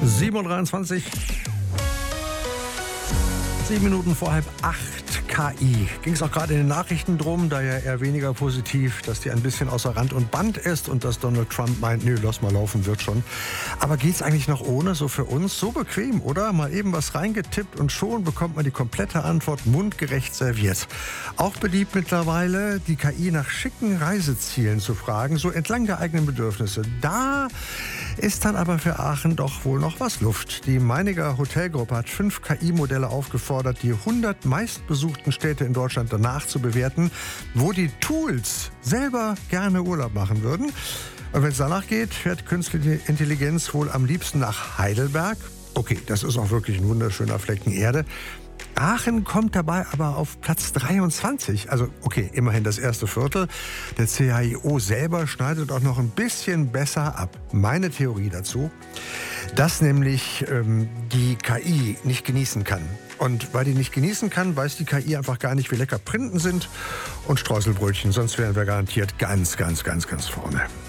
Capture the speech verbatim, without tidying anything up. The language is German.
sieben Uhr dreiundzwanzig. Sieben Minuten vor halb acht. K I. Ging es auch gerade in den Nachrichten drum, da ja eher weniger positiv, dass die ein bisschen außer Rand und Band ist und dass Donald Trump meint, nö, lass mal laufen, wird schon. Aber geht's eigentlich noch ohne, so für uns? So bequem, oder? Mal eben was reingetippt und schon bekommt man die komplette Antwort mundgerecht serviert. Auch beliebt mittlerweile, die K I nach schicken Reisezielen zu fragen, so entlang der eigenen Bedürfnisse. Da ist dann aber für Aachen doch wohl noch was Luft. Die Meininger Hotelgruppe hat fünf K I-Modelle aufgefordert, die hundert meistbesuchten Städte in Deutschland danach zu bewerten, wo die Tools selber gerne Urlaub machen würden. Und wenn es danach geht, fährt künstliche Intelligenz wohl am liebsten nach Heidelberg. Okay, das ist auch wirklich ein wunderschöner Flecken Erde. Aachen kommt dabei aber auf Platz dreiundzwanzig. Also okay, immerhin das erste Viertel. Der C H I O selber schneidet auch noch ein bisschen besser ab. Meine Theorie dazu, dass nämlich ähm, die K I nicht genießen kann. Und weil die nicht genießen kann, weiß die K I einfach gar nicht, wie lecker Printen sind und Streuselbrötchen. Sonst wären wir garantiert ganz, ganz, ganz, ganz vorne.